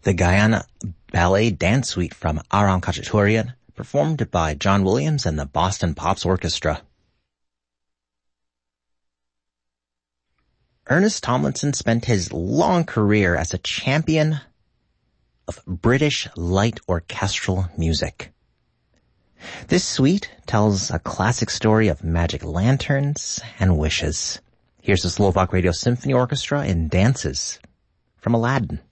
the Guyana Ballet Dance Suite from Aram Khachaturian, performed by John Williams and the Boston Pops Orchestra. Ernest Tomlinson spent his long career as a champion of British light orchestral music. This suite tells a classic story of magic lanterns and wishes. Here's the Slovak Radio Symphony Orchestra in Dances from Aladdin.